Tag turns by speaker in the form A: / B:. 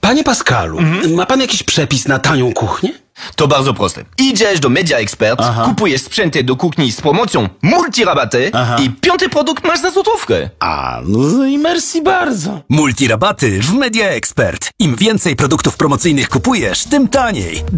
A: Panie Pascalu, ma pan jakiś przepis na tanią kuchnię?
B: To bardzo proste. Idziesz do Media Expert, kupujesz sprzęty do kuchni z promocją multirabaty i 5. produkt masz za złotówkę.
A: A, no i merci bardzo.
C: Multirabaty w Media Expert. Im więcej produktów promocyjnych kupujesz, tym taniej.